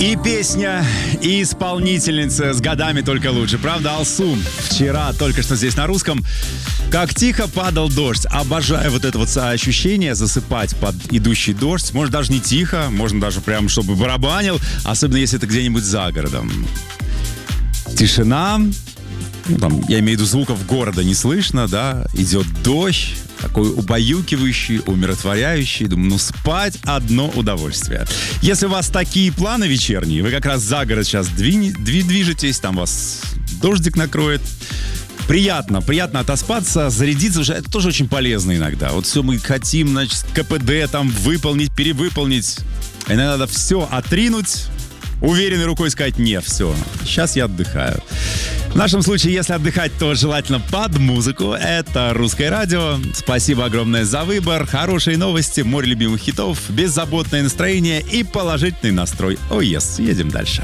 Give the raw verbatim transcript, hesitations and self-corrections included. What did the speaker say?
И песня, и исполнительница с годами только лучше. Правда, Алсу вчера, только что здесь на русском. Как тихо падал дождь. Обожаю вот это вот ощущение засыпать под идущий дождь. Может, даже не тихо, можно даже прям, чтобы барабанил. Особенно, если это где-нибудь за городом. Тишина. Ну, там, я имею в виду, звуков города не слышно, да. Идет дождь. Такой убаюкивающий, умиротворяющий. Думаю, ну спать одно удовольствие. Если у вас такие планы вечерние, вы как раз за город сейчас двинь, движетесь, там вас дождик накроет. Приятно, приятно отоспаться, зарядиться уже. Это тоже очень полезно иногда. Вот все мы хотим, значит, КПД там выполнить, перевыполнить. Иногда надо все отринуть, уверенной рукой сказать: не, все, сейчас я отдыхаю. В нашем случае, если отдыхать, то желательно под музыку. Это Русское радио. Спасибо огромное за выбор. Хорошие новости, море любимых хитов, беззаботное настроение и положительный настрой. О, oh, yes, едем дальше.